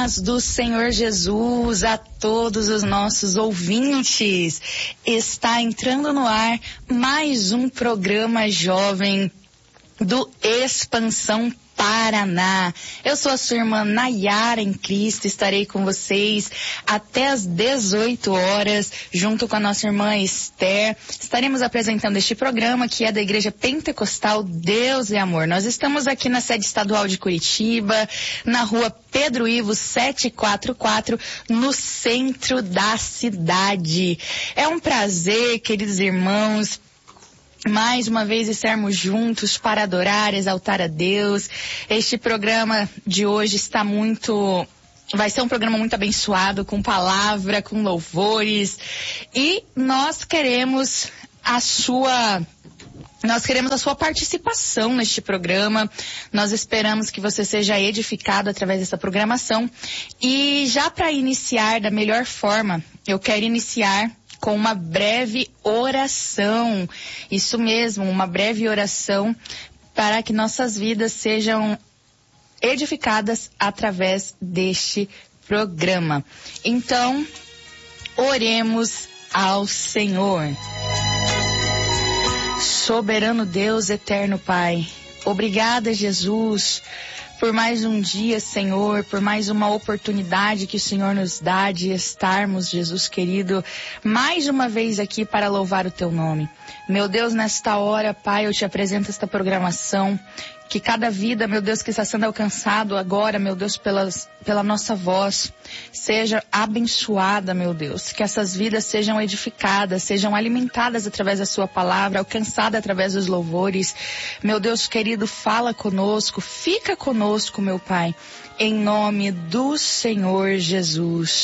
paz do Senhor Jesus a todos os nossos ouvintes. Está entrando no ar mais um programa jovem do Expansão Paraná. Eu sou a sua irmã Nayara em Cristo, estarei com vocês até às 18 horas, junto com a nossa irmã Esther. Estaremos apresentando este programa que é da Igreja Pentecostal Deus e Amor. Nós estamos aqui na sede estadual de Curitiba, na rua Pedro Ivo 744, no centro da cidade. É um prazer, queridos irmãos, mais uma vez estarmos juntos para adorar, exaltar a Deus. Este programa de hoje vai ser um programa muito abençoado, com palavra, com louvores. E nós queremos a sua participação neste programa. Nós esperamos que você seja edificado através dessa programação. E já para iniciar da melhor forma, eu quero iniciar com uma breve oração. Isso mesmo, uma breve oração para que nossas vidas sejam edificadas através deste programa. Então, oremos ao Senhor. Soberano Deus, eterno Pai, obrigada, Jesus, por mais um dia, Senhor, por mais uma oportunidade que o Senhor nos dá de estarmos, Jesus querido, mais uma vez aqui para louvar o Teu nome. Meu Deus, nesta hora, Pai, eu te apresento esta programação, que cada vida, meu Deus, que está sendo alcançado agora, meu Deus, pela nossa voz, seja abençoada, meu Deus. Que essas vidas sejam edificadas, sejam alimentadas através da sua palavra, alcançadas através dos louvores. Meu Deus querido, fala conosco, fica conosco, meu Pai, em nome do Senhor Jesus.